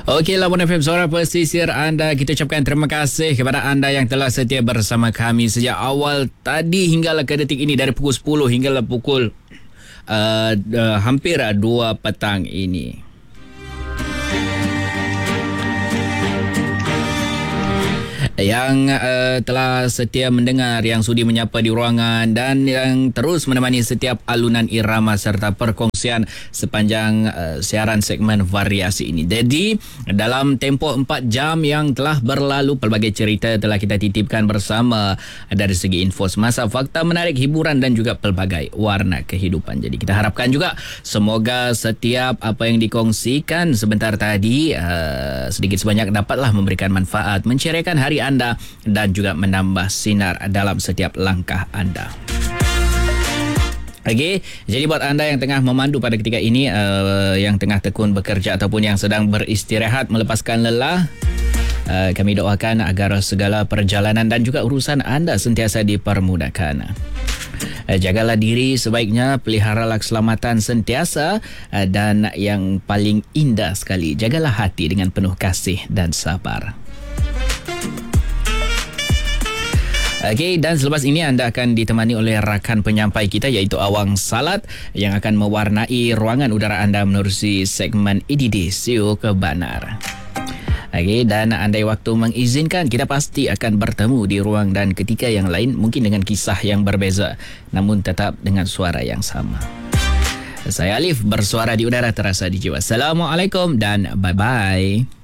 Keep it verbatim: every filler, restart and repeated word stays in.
Okey, Labuan F M, suara pesisir anda. Kita ucapkan terima kasih kepada anda yang telah setia bersama kami sejak awal tadi hinggalah ke detik ini, dari pukul sepuluh hinggalah pukul uh, uh, hampir dua petang ini. Yang uh, telah setia mendengar, yang sudi menyapa di ruangan dan yang terus menemani setiap alunan irama serta perkongsian sepanjang uh, siaran segmen variasi ini. Jadi dalam tempoh empat jam yang telah berlalu, pelbagai cerita telah kita titipkan bersama dari segi info semasa, fakta menarik, hiburan dan juga pelbagai warna kehidupan. Jadi kita harapkan juga semoga setiap apa yang dikongsikan sebentar tadi uh, sedikit sebanyak dapatlah memberikan manfaat, menceriakan hari anda dan juga menambah sinar dalam setiap langkah anda. Okey, jadi buat anda yang tengah memandu pada ketika ini, uh, yang tengah tekun bekerja ataupun yang sedang beristirahat melepaskan lelah, uh, kami doakan agar segala perjalanan dan juga urusan anda sentiasa dipermudahkan. Uh, jagalah diri sebaiknya, peliharalah keselamatan sentiasa, uh, dan yang paling indah sekali, jagalah hati dengan penuh kasih dan sabar. Okey, dan selepas ini anda akan ditemani oleh rakan penyampai kita iaitu Awang Salat yang akan mewarnai ruangan udara anda menerusi segmen E D D Siu Kebanar. Okey, dan andai waktu mengizinkan, kita pasti akan bertemu di ruang dan ketika yang lain, mungkin dengan kisah yang berbeza namun tetap dengan suara yang sama. Saya Alif, bersuara di udara terasa di jiwa. Assalamualaikum dan bye-bye.